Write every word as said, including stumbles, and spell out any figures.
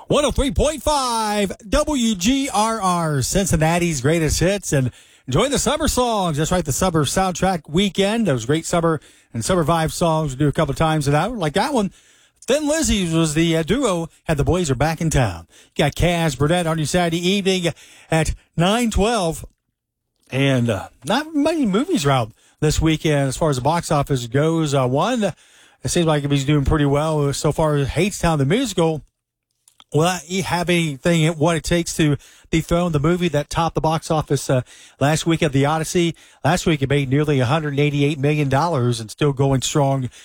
one oh three point five W G R R, Cincinnati's greatest hits, and enjoy the summer songs. That's right, the summer soundtrack weekend. Those great summer and summer vibe songs we do a couple of times an hour, like that one. Thin Lizzy's was the uh, duo, and the boys are back in town. You got Kaz Burnett on your Saturday evening at nine twelve. And uh, not many movies are out this weekend as far as the box office goes. Uh, one, it seems like he's doing pretty well so far. Hadestown, the musical. Will he have anything, what it takes to dethrone the movie that topped the box office uh, last week at the Odyssey? Last week it made nearly one hundred eighty-eight million dollars and still going strong